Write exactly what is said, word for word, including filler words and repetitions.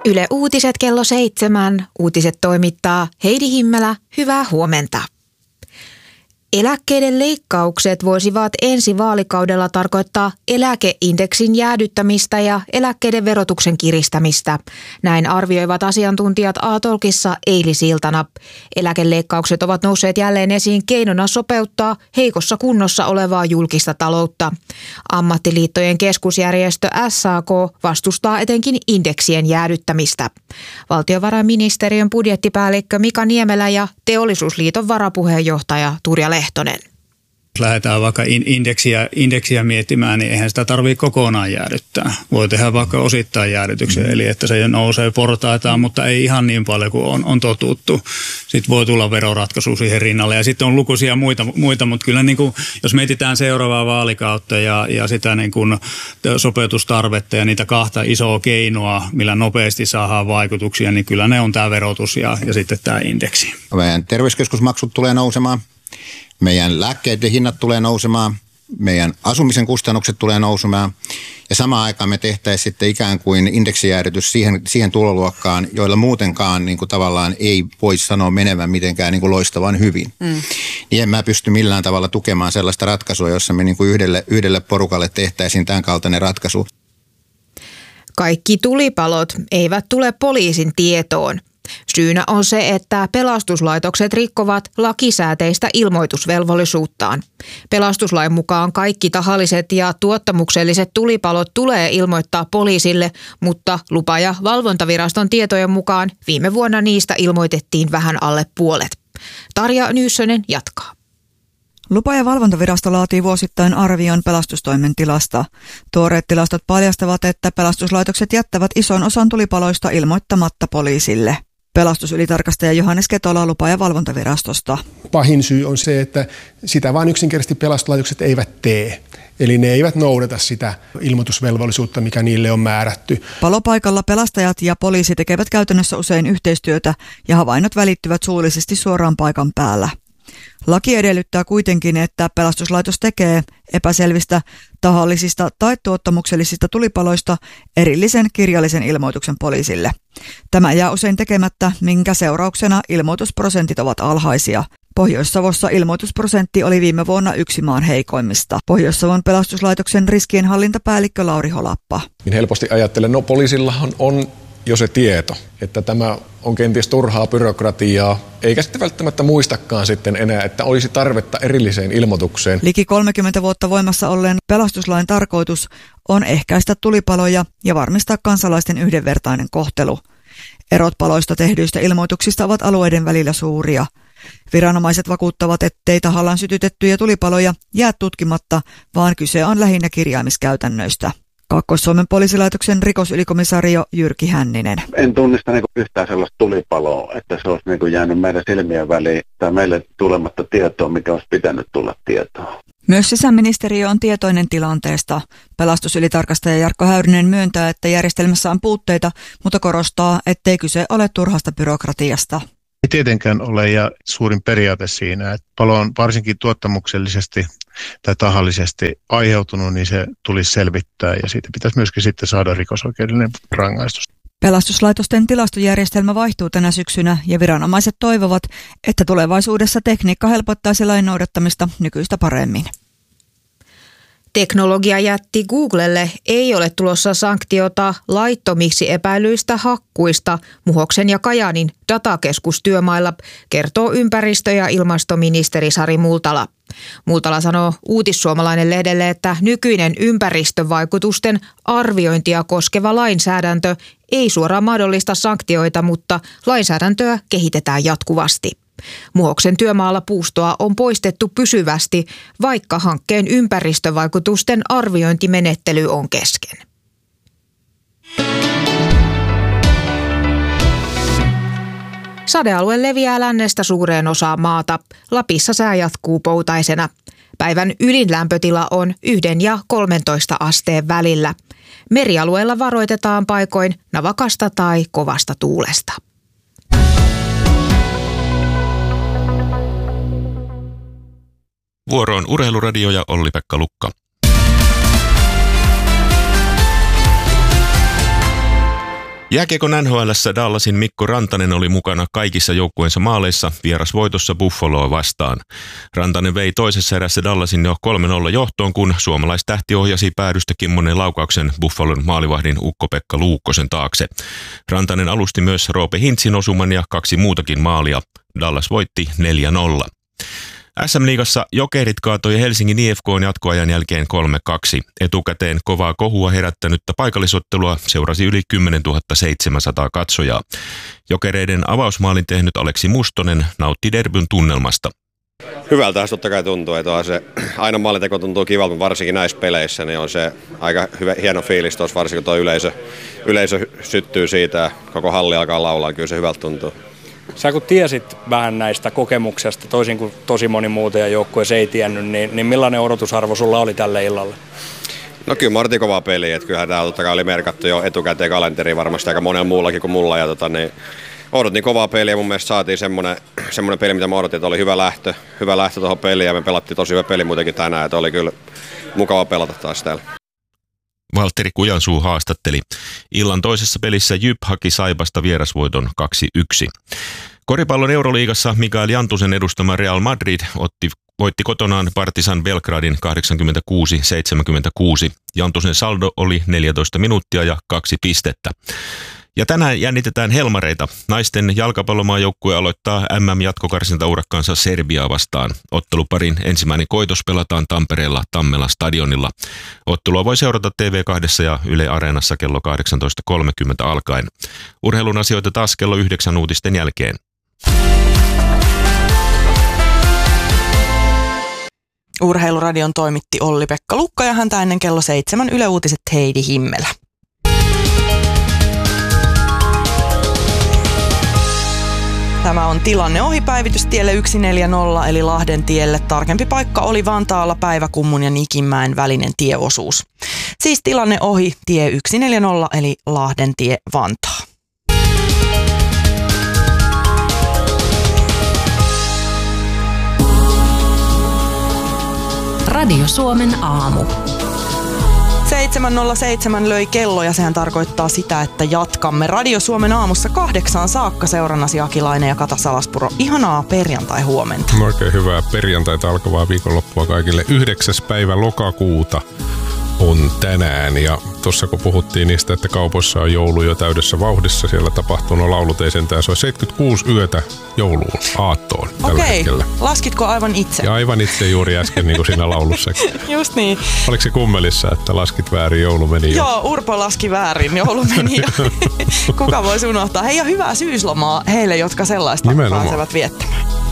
Yle Uutiset kello seitsemän. Uutiset toimittaa Heidi Himmelä. Hyvää huomenta. Eläkkeiden leikkaukset voisivat ensi vaalikaudella tarkoittaa eläkeindeksin jäädyttämistä ja eläkkeiden verotuksen kiristämistä. Näin arvioivat asiantuntijat A-talkissa eilisiltana. Eläkeleikkaukset ovat nousseet jälleen esiin keinona sopeuttaa heikossa kunnossa olevaa julkista taloutta. Ammattiliittojen keskusjärjestö S A K vastustaa etenkin indeksien jäädyttämistä. Valtiovarainministeriön budjettipäällikkö Mika Niemelä ja Teollisuusliiton varapuheenjohtaja Turja Lehtonen. Jos lähdetään vaikka indeksiä, indeksiä miettimään, niin eihän sitä tarvitse kokonaan jäädyttää. Voi tehdä vaikka osittain jäädytyksen, mm. eli että se nousee portaitaan, mutta ei ihan niin paljon kuin on, on totuttu. Sitten voi tulla veroratkaisu siihen rinnalle ja sitten on lukuisia muita, muita mutta kyllä niin kuin, jos mietitään seuraavaa vaalikautta ja, ja sitä niin kuin sopeutustarvetta ja niitä kahta isoa keinoa, millä nopeasti saadaan vaikutuksia, niin kyllä ne on tämä verotus ja, ja sitten tämä indeksi. Meidän terveyskeskusmaksut tulee nousemaan. Meidän lääkkeiden hinnat tulee nousemaan, meidän asumisen kustannukset tulee nousemaan ja samaan aikaan me tehtäisiin sitten ikään kuin indeksijäädytys siihen, siihen tuloluokkaan, joilla muutenkaan niin kuin tavallaan ei voi sanoa menevän mitenkään niin kuin loistavan hyvin. Mm. Niin en mä pysty millään tavalla tukemaan sellaista ratkaisua, jossa me niin kuin yhdelle, yhdelle porukalle tehtäisiin tämän kaltainen ratkaisu. Kaikki tulipalot eivät tule poliisin tietoon. Syynä on se, että pelastuslaitokset rikkovat lakisääteistä ilmoitusvelvollisuuttaan. Pelastuslain mukaan kaikki tahalliset ja tuottamukselliset tulipalot tulee ilmoittaa poliisille, mutta lupa- ja valvontaviraston tietojen mukaan viime vuonna niistä ilmoitettiin vähän alle puolet. Tarja Nyyssönen jatkaa. Lupa- ja valvontavirasto laatii vuosittain arvion pelastustoimen tilasta. Tuoreet tilastot paljastavat, että pelastuslaitokset jättävät ison osan tulipaloista ilmoittamatta poliisille. Pelastusylitarkastaja Johannes Ketola Lupa- ja valvontavirastosta. Pahin syy on se, että sitä vain yksinkertaisesti pelastuslaitokset eivät tee. Eli ne eivät noudata sitä ilmoitusvelvollisuutta, mikä niille on määrätty. Palopaikalla pelastajat ja poliisi tekevät käytännössä usein yhteistyötä ja havainnot välittyvät suullisesti suoraan paikan päällä. Laki edellyttää kuitenkin, että pelastuslaitos tekee epäselvistä, tahallisista tai tuottamuksellisista tulipaloista erillisen kirjallisen ilmoituksen poliisille. Tämä jää usein tekemättä, minkä seurauksena ilmoitusprosentit ovat alhaisia. Pohjois-Savossa ilmoitusprosentti oli viime vuonna yksi maan heikoimmista. Pohjois-Savon pelastuslaitoksen riskienhallintapäällikkö Lauri Holappa. Niin helposti ajattelen, no poliisillahan on jo se tieto, että tämä on kenties turhaa byrokratiaa, eikä sitten välttämättä muistakaan sitten enää, että olisi tarvetta erilliseen ilmoitukseen. Liki kolmekymmentä vuotta voimassa olleen pelastuslain tarkoitus on ehkäistä tulipaloja ja varmistaa kansalaisten yhdenvertainen kohtelu. Erot paloista tehdyistä ilmoituksista ovat alueiden välillä suuria. Viranomaiset vakuuttavat, ettei tahallaan sytytettyjä tulipaloja jää tutkimatta, vaan kyse on lähinnä kirjaamiskäytännöistä. Kaakkois-Suomen poliisilaitoksen rikosylikomissaario Jyrki Hänninen. En tunnista niin yhtään sellaista tulipaloa, että se olisi niin jäänyt meidän silmien väliin tai meille tulematta tietoa, mikä olisi pitänyt tulla tietoa. Myös sisäministeriö on tietoinen tilanteesta. Pelastusylitarkastaja Jarkko Häyrinen myöntää, että järjestelmässä on puutteita, mutta korostaa, ettei kyse ole turhasta byrokratiasta. Ei tietenkään ole, ja suurin periaate siinä, että palo on varsinkin tuottamuksellisesti tai tahallisesti aiheutunut, niin se tulisi selvittää ja siitä pitäisi myöskin sitten saada rikosoikeudellinen rangaistus. Pelastuslaitosten tilastojärjestelmä vaihtuu tänä syksynä ja viranomaiset toivovat, että tulevaisuudessa tekniikka helpottaisi lain noudattamista nykyistä paremmin. Teknologiajätti Googlelle ei ole tulossa sanktiota laittomiksi epäilyistä hakkuista Muhoksen ja Kajaanin datakeskustyömailla, kertoo ympäristö- ja ilmastoministeri Sari Multala. Multala sanoo Uutissuomalainen lehdelle, että nykyinen ympäristövaikutusten arviointia koskeva lainsäädäntö ei suoraan mahdollista sanktioita, mutta lainsäädäntöä kehitetään jatkuvasti. Muhoksen työmaalla puustoa on poistettu pysyvästi, vaikka hankkeen ympäristövaikutusten arviointimenettely on kesken. Sadealue leviää lännestä suureen osaan maata. Lapissa sää jatkuu poutaisena. Päivän ylin lämpötila on yhden ja kolmentoista asteen välillä. Merialueella varoitetaan paikoin navakasta tai kovasta tuulesta. Vuoroon Urheiluradio ja Olli-Pekka Lukka. Jääkiekon N H L:ssä Dallasin Mikko Rantanen oli mukana kaikissa joukkueensa maaleissa vierasvoitossa Buffaloa vastaan. Rantanen vei toisessa erässä Dallasin jo kolme nolla johtoon, kun suomalaistähti ohjasi päädystä kimmonen laukauksen Buffalon maalivahdin Ukko-Pekka Luukkosen taakse. Rantanen alusti myös Roope Hintzin osuman ja kaksi muutakin maalia. Dallas voitti neljä nolla. S M-liigassa Jokerit kaatoi Helsingin I F K:n jatkoajan jälkeen kolme kaksi. Etukäteen kovaa kohua herättänyttä paikallisottelua seurasi yli kymmenentuhatta seitsemänsataa katsojaa. Jokereiden avausmaalin tehnyt Aleksi Mustonen nautti derbyn tunnelmasta. Hyvältä totta kai tuntuu, että se aina maalinteko tuntuu kivalta, varsinkin näissä peleissä, niin on se aika hyvä, hieno fiilis tuossa, varsinkin kun tuo yleisö, yleisö syttyy siitä ja koko halli alkaa laulaa, niin kyllä se hyvältä tuntuu. Sä kun tiesit vähän näistä kokemuksesta, toisin kuin tosi moni muuta ja joukkueessa ei tiennyt, niin, niin millainen odotusarvo sulla oli tälle illalle? No kyllä Martin kovaa peliä, että kyllähän tämä totta kai oli merkattu jo etukäteen kalenteriin varmasti aika monella muullakin kuin mulla. Ja tota, niin odotin kovaa peliä ja mun mielestä saatiin semmoinen, semmoinen peli, mitä mä odotin, että oli hyvä lähtö, hyvä lähtö tuohon peliin ja me pelattiin tosi hyvä peli muutenkin tänään, että oli kyllä mukava pelata taas täällä. Valtteri Kujansuu haastatteli. Illan toisessa pelissä Jyp haki Saipasta vierasvoiton kaksi yksi. Koripallon Euroliigassa Mikael Jantusen edustama Real Madrid otti, voitti kotonaan Partizan Belgradin kahdeksankymmentäkuusi seitsemänkymmentäkuusi. Jantusen saldo oli neljätoista minuuttia ja kaksi pistettä. Ja tänään jännitetään helmareita. Naisten jalkapallomaajoukkue aloittaa M M-jatkokarsintaurakkaansa Serbiaa vastaan. Otteluparin ensimmäinen koitos pelataan Tampereella Tammela stadionilla. Ottelua voi seurata T V kaksi ja Yle Areenassa kello kahdeksantoista kolmekymmentä alkaen. Urheilun asioita taas kello yhdeksän uutisten jälkeen. Urheiluradion toimitti Olli-Pekka Lukka ja häntä ennen kello seitsemän Yle Uutiset Heidi Himmelä. Tämä on tilanne ohi päivitystielle yksi neljä nolla eli Lahden tielle. Tarkempi paikka oli Vantaalla Päiväkummun ja Nikinmäen välinen tieosuus. Siis tilanne ohi tie yksi neljä nolla eli Lahden tie Vantaa. Radio Suomen aamu. seitsemän nolla seitsemän löi kello ja sehän tarkoittaa sitä, että jatkamme Radio Suomen aamussa kahdeksaan saakka seurannasi Akilainen ja Kata Salaspuro. Ihanaa perjantai-huomenta. Oikein hyvää perjantaita alkavaa viikonloppua kaikille. yhdeksäs päivä lokakuuta on tänään ja tuossa kun puhuttiin niistä, että kaupoissa on joulu jo täydessä vauhdissa, siellä tapahtunut laulut ei sentään, se on seitsemänkymmentäkuusi yötä jouluun, aattoon tällä Okei, hetkellä. laskitko aivan itse? Ja aivan itse juuri äsken niin kuin siinä laulussakin. Just niin. Oliko se kummelissa, että laskit väärin, joulu meni jo? Joo, Urpo laski väärin, joulu meni jo. Kuka voisi unohtaa? Hei ja hyvää syyslomaa heille, jotka sellaista Nimenomaan. pääsevät viettämään.